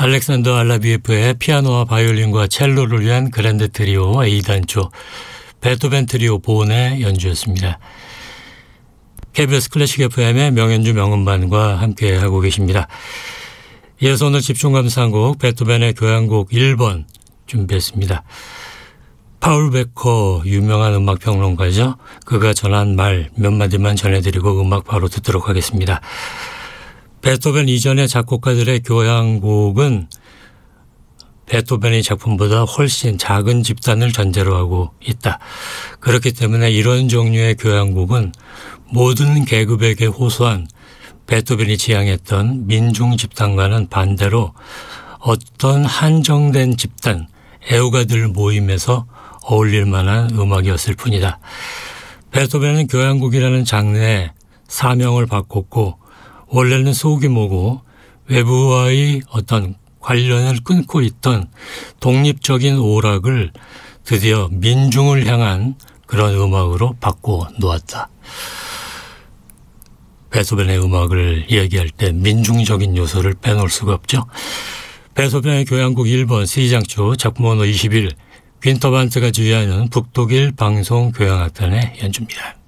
알렉산더 알라비에프의 피아노와 바이올린과 첼로를 위한 그랜드 트리오 A단조, 베토벤 트리오 본의 연주였습니다. KBS 클래식 FM의 명연주 명음반과 함께하고 계십니다. 이어서 오늘 집중 감상곡 베토벤의 교향곡 1번 준비했습니다. 파울 베커 유명한 음악평론가죠. 그가 전한 말 몇 마디만 전해드리고 음악 바로 듣도록 하겠습니다. 베토벤 이전의 작곡가들의 교향곡은 베토벤의 작품보다 훨씬 작은 집단을 전제로 하고 있다. 그렇기 때문에 이런 종류의 교향곡은 모든 계급에게 호소한 베토벤이 지향했던 민중 집단과는 반대로 어떤 한정된 집단, 애호가들 모임에서 어울릴 만한 음악이었을 뿐이다. 베토벤은 교향곡이라는 장르에 사명을 바꿨고 원래는 소규모고 외부와의 어떤 관련을 끊고 있던 독립적인 오락을 드디어 민중을 향한 그런 음악으로 바꿔 놓았다. 베토벤의 음악을 이야기할 때 민중적인 요소를 빼놓을 수가 없죠. 베토벤의 교향곡 1번 C장조 작품 번호 21 퀸터반트가 지휘하는 북독일 방송교향악단의 연주입니다.